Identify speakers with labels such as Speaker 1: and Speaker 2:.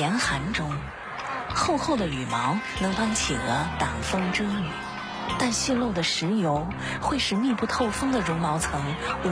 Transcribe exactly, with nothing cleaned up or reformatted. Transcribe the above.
Speaker 1: 严寒中，厚厚的羽毛能帮企鹅挡风遮雨，但泄漏的石油会使密不透风的绒毛层